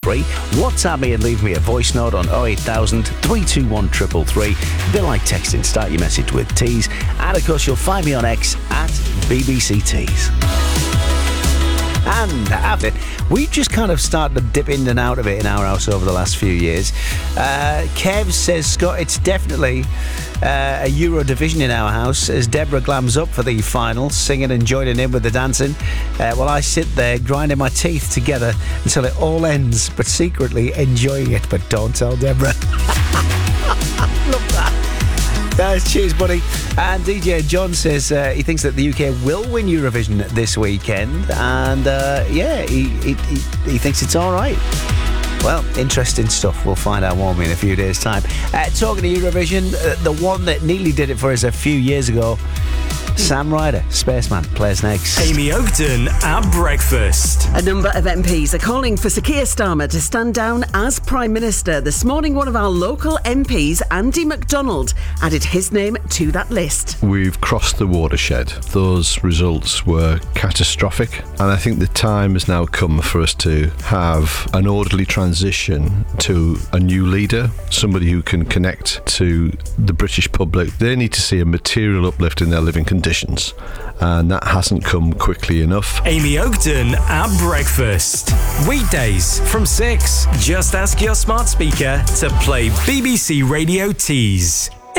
333. WhatsApp me and leave me a voice note on 08000 321 333. A bit like texting, start your message with Tees. And of course, you'll find me on X at BBC Tees. And after it, we've just kind of started to dip in and out of it in our house over the last few years. Kev says, Scott, it's definitely a Euro division in our house as Deborah glams up for the final, singing and joining in with the dancing, while I sit there grinding my teeth together until it all ends, but secretly enjoying it. But don't tell Deborah. Love that. Cheers, buddy. And DJ John says he thinks that the UK will win Eurovision this weekend, and he thinks it's all right. Well, interesting stuff. We'll find out, won't we, in a few days' time. Talking to Eurovision, the one that nearly did it for us a few years ago, Sam Ryder, Spaceman, plays next. Amy Oakden at breakfast. A number of MPs are calling for Sir Keir Starmer to stand down as Prime Minister. This morning, one of our local MPs, Andy MacDonald, added his name to that list. We've crossed the watershed. Those results were catastrophic, and I think the time has now come for us to have an orderly transition to a new leader, somebody who can connect to the British public. They need to see a material uplift in their living conditions, and that hasn't come quickly enough. Amy Oakden at breakfast. Weekdays from 6. Just ask your smart speaker to play BBC Radio Tees.